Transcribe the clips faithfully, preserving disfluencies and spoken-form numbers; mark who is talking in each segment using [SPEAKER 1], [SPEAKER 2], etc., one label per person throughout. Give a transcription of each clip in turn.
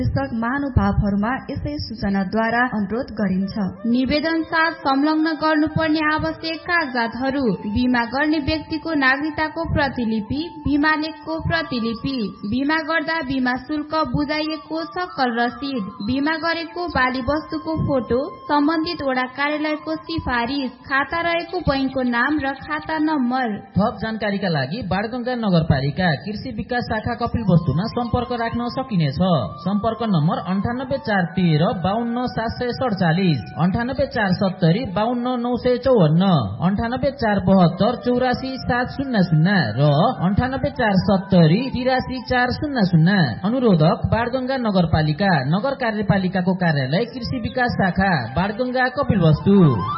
[SPEAKER 1] कृषक महानुभावहरूमा यसै सूचनाद्वारा अनुरोध गरिन्छ।
[SPEAKER 2] निवेदन साथ संलग्न गर्नुपर्ने आवश्यक कागजातहरू: बीमा गर्ने व्यक्तिको नागरिकताको प्रतिलिपि, बीमा लेखको प्रतिलिपि, बीमा गर्दा बीमा शुल्क बुझाइएको सकल रसिद, बीमा गरेको बाली वस्तुको फोटो, सम्बन्धित वडा कार्यालयको सिफारिस, खाता रहेको बैंकको नाम र खाता नम्बर।
[SPEAKER 3] थप जानकारीका लागि बाणगंगा नगरपालिका कृषि विकास शाखा कपिलवस्तुमा सम्पर्क राख्न सकिनेछ। सम्पर्क नम्बर अन्ठानब्बे चार तेह्र बाहन्न सात सय सडचालिस, अन्ठानब्बे चार सत्तरी बाहन्न नौ सय चौवन्न, अन्ठानब्बे चार बहत्तर चौरासी सात शून्य शून्य र अन्ठानब्बे चार सत्तरी तिरासी चार शून्य शून्य। अनुरोधक बाणगंगा नगरपालिका, नगर कार्यपालिकाको कार्यालय कृषि विकास शाखा, बाणगंगा कपिलवस्तु।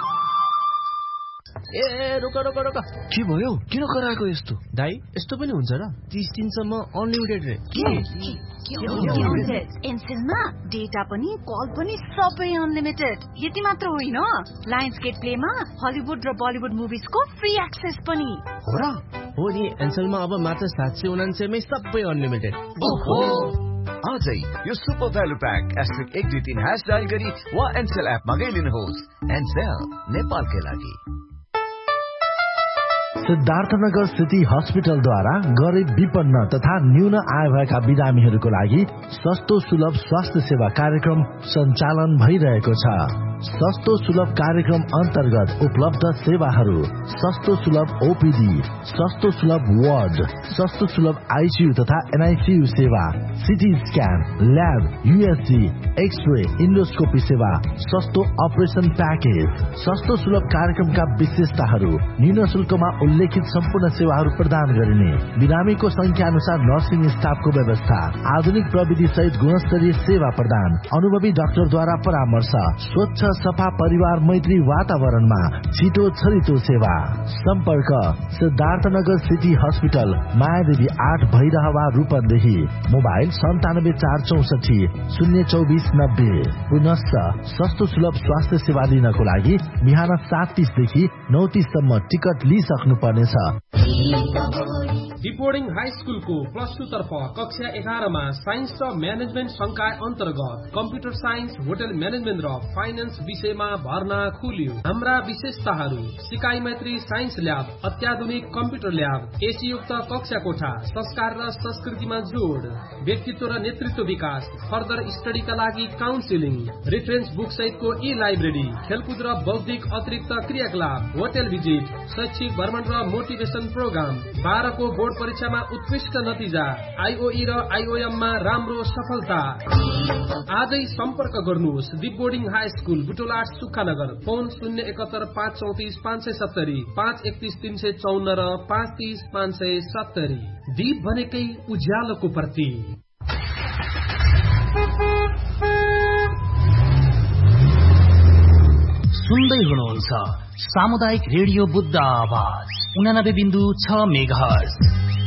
[SPEAKER 4] ए रोक रोक रोक, के भयो? किन कराएको यस्तो? दाइ, यस्तो पनि हुन्छ र? तीस दिनसम्म अनलिमिटेड रे
[SPEAKER 5] एनसेलमा डेटा पनि कल पनि सबै अनलिमिटेड। यति मात्र होइन, लायन्सगेट प्लेमा हलिउड र बलिउड मुभिजको फ्री एक्सेस पनि
[SPEAKER 4] हो र? हो नि, एनसेलमा अब मात्र सात सय उनान्सयमै सबै अनलिमिटेड।
[SPEAKER 6] ओहो, आजै यो सुपर भ्यालु प्याक एस्ट्रिक एक दुई तीन ह्यास डायल गरी वा एनसेल एप मा गइलिनुहोस्। एनसेल नेपालकै लागि।
[SPEAKER 7] सिद्धार्थनगर सिटी हस्पिटलद्वारा गरिब विपन्न तथा न्यून आय भएका बिरामीहरूको लागि सस्तो सुलभ स्वास्थ्य सेवा कार्यक्रम सञ्चालन भइरहेको छ। सस्तो सुलभ कार्यक्रम अन्तर्गत उपलब्ध सेवाहरू: सस्तो सुलभ ओपीडी, सस्तो सुलभ वार्ड, सस्तो सुलभ आइसियू तथा एनआइसियू सेवा, CT scan, lab, USG, x-ray, endoscopy सेवा, सस्तो अपरेसन प्याकेज। सस्तो सुलभ कार्यक्रमका विशेषताहरू: न्यून शुल्कमा उल्लेखित सम्पूर्ण सेवाहरू प्रदान गरिने, बिरामीको संख्या अनुसार नर्सिङ स्टाफको व्यवस्था, आधुनिक प्रविधि सहित गुणस्तरीय सेवा प्रदान, अनुभवी डाक्टरद्वारा परामर्श, स्वच्छ सफा परिवार मैत्री वातावरणमा छिटो छरितो सेवा। सम्पर्क सिद्धार्थनगर सिटी हस्पिटल, मायादेवी आठ भैरहवा रूपन्देही। मोबाइल सन्तानब्बे चार चौसठी शून्य चौबिस नब्बे। पुनश्च सस्तो सुलभ स्वास्थ्य सेवा लिनको लागि बिहान सात तीसदेखि नौ तीससम्म टिकट लिइसक्नु पर्नेछ।
[SPEAKER 8] डिपोर्डिङ हाई स्कुलको प्लस टू तर्फ कक्षा एघारमा साइन्स र म्यानेजमेन्ट संकाय अन्तर्गत कम्प्युटर साइन्स, होटल म्यानेजमेन्ट र फाइनेन्स विषयमा भर्ना खुल्यो। हाम्रा विशेषताहरू: सिकाइ मैत्री साइन्स ल्याब, अत्याधुनिक कम्प्युटर ल्याब, एसीयुक्त कक्षा कोठा, संस्कार र संस्कृतिमा जोड, व्यक्तित्व र नेतृत्व विकास, फर्दर स्टडीका लागि काउन्सिलिङ, रेफरेन्स बुक सहितको ई लाइब्रेरी, खेलकुद र बौद्धिक अतिरिक्त क्रियाकलाप, होटल भिजिट, शैक्षिक भ्रमण र मोटिभेसन प्रोग्राम, बाह्रको बोर्ड परीक्षामा उत्कृष्ट नतिजा, आइओई र आइओएममा राम्रो सफलता। आजै सम्पर्क गर्नुहोस् दिप बोर्डिङ हाई स्कुल, बुटोलाट, सुक्खानगर। फोन शून्य एकहत्तर पाँच चौतिस पाँच सय सत्तरी, पाँच एकतिस तीन सय चौन्न र पाँच तीस पाँच सय सत्तरी। दीप भनेकै उज्यालोको प्रतीक।
[SPEAKER 9] सुन्दै हुनुहुन्छ सामुदायिक रेडियो बुद्ध आवाज उनानब्बे बिन्दु छ मेगाहर्ज।